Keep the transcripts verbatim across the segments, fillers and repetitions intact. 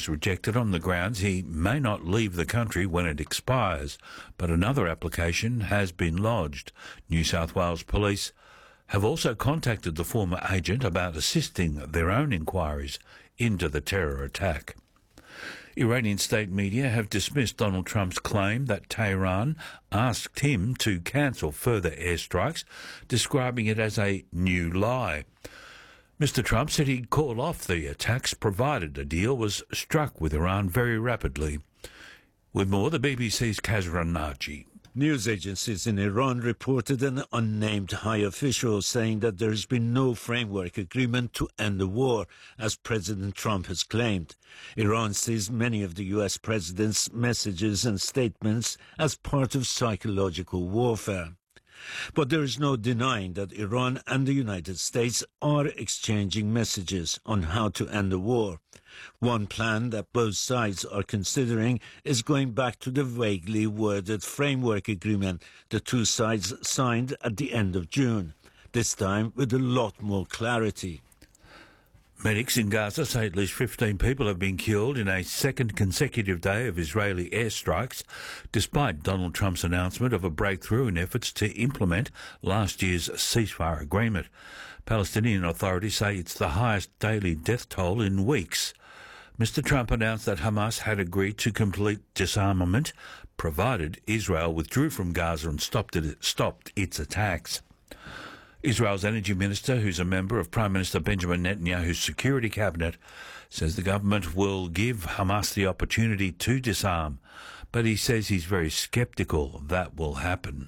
was rejected on the grounds he may not leave the country when it expires, but another application has been lodged. New South Wales Police have also contacted the former agent about assisting their own inquiries into the terror attack. Iranian state media have dismissed Donald Trump's claim that Tehran asked him to cancel further airstrikes, describing it as a new lie. Mister Trump said he'd call off the attacks provided a deal was struck with Iran very rapidly. With more, the B B C's Kazran Naji. News agencies in Iran reported an unnamed high official saying that there has been no framework agreement to end the war, as President Trump has claimed. Iran sees many of the U S president's messages and statements as part of psychological warfare. But there is no denying that Iran and the United States are exchanging messages on how to end the war. One plan that both sides are considering is going back to the vaguely worded framework agreement the two sides signed at the end of June, this time with a lot more clarity. Medics in Gaza say at least fifteen people have been killed in a second consecutive day of Israeli airstrikes, despite Donald Trump's announcement of a breakthrough in efforts to implement last year's ceasefire agreement. Palestinian authorities say it's the highest daily death toll in weeks. Mister Trump announced that Hamas had agreed to complete disarmament, provided Israel withdrew from Gaza and stopped, it, stopped its attacks. Israel's energy minister, who's a member of Prime Minister Benjamin Netanyahu's security cabinet, says the government will give Hamas the opportunity to disarm, but he says he's very sceptical that will happen.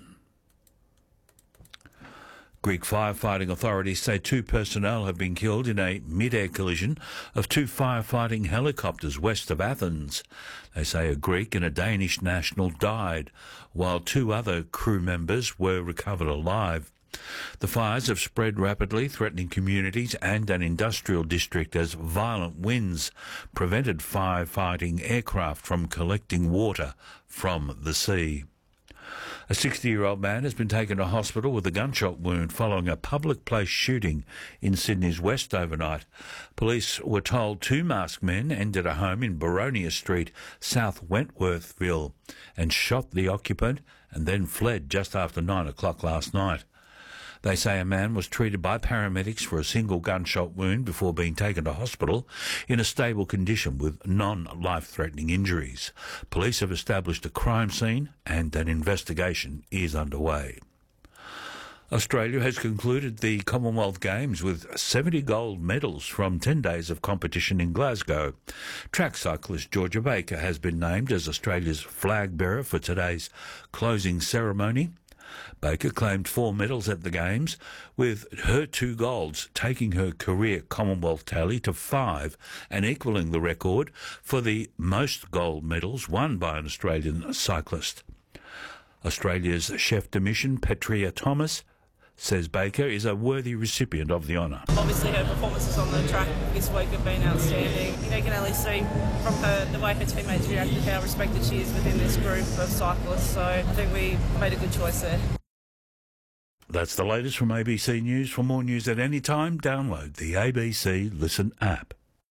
Greek firefighting authorities say two personnel have been killed in a mid-air collision of two firefighting helicopters west of Athens. They say a Greek and a Danish national died, while two other crew members were recovered alive. The fires have spread rapidly, threatening communities and an industrial district as violent winds prevented firefighting aircraft from collecting water from the sea. A sixty-year-old man has been taken to hospital with a gunshot wound following a public place shooting in Sydney's west overnight. Police were told two masked men entered a home in Baronia Street, South Wentworthville, and shot the occupant and then fled just after nine o'clock last night. They say a man was treated by paramedics for a single gunshot wound before being taken to hospital in a stable condition with non-life-threatening injuries. Police have established a crime scene and an investigation is underway. Australia has concluded the Commonwealth Games with seventy gold medals from ten days of competition in Glasgow. Track cyclist Georgia Baker has been named as Australia's flag bearer for today's closing ceremony. Baker claimed four medals at the Games, with her two golds taking her career Commonwealth tally to five and equalling the record for the most gold medals won by an Australian cyclist. Australia's chef de mission, Petria Thomas, says Baker is a worthy recipient of the honour. Obviously her performances on the track this week have been outstanding. You know, you can only see from her the way her teammates reacted how respected she is within this group of cyclists, so I think we made a good choice there. That's the latest from A B C News. For more news at any time, download the A B C Listen app.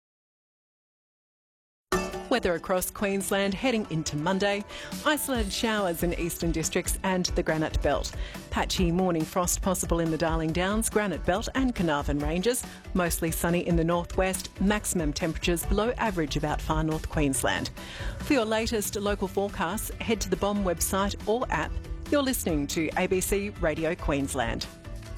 Weather across Queensland heading into Monday. Isolated showers in eastern districts and the Granite Belt. Patchy morning frost possible in the Darling Downs, Granite Belt and Carnarvon Ranges. Mostly sunny in the northwest. Maximum temperatures below average about far north Queensland. For your latest local forecasts, head to the B O M website or app. You're listening to A B C Radio Queensland.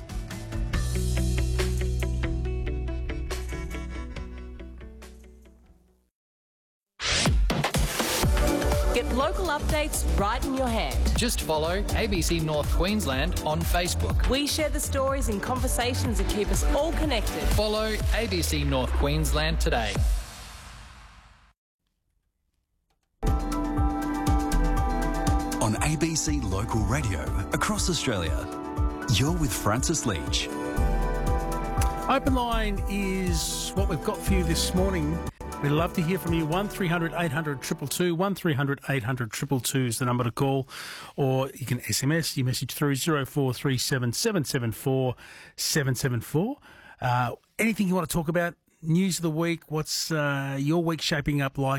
Get local updates right in your hand. Just follow A B C North Queensland on Facebook. We share the stories and conversations that keep us all connected. Follow A B C North Queensland today. On A B C Local Radio across Australia, you're with Francis Leach. Open line is what we've got for you this morning. We'd love to hear from you. one three hundred eight hundred two two two, one three hundred eight hundred two two two is the number to call, or you can S M S your message through zero four three seven seven seven four seven seven four. Uh, anything you want to talk about, news of the week, what's uh, your week shaping up like?